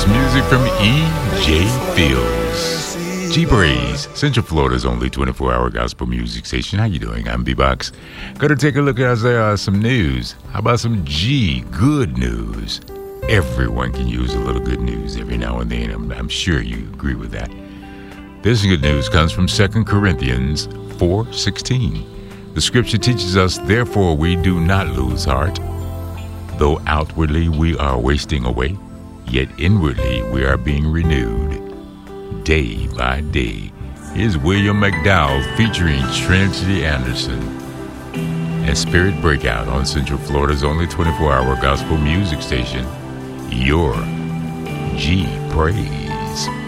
House music from E.J. Fields. G-Breeze, Central Florida's only 24-hour gospel music station. How you doing? I'm B-Box. Gonna take a look at some news. How about some good news? Everyone can use a little good news every now and then. I'm sure you agree with that. This good news comes from 2 Corinthians 4:16. The scripture teaches us, therefore we do not lose heart. Though outwardly we are wasting away, yet inwardly we are being renewed day by day. Here's William McDowell featuring Trinity Anderson and Spirit Breakout on Central Florida's only 24-hour gospel music station, your G-Praise.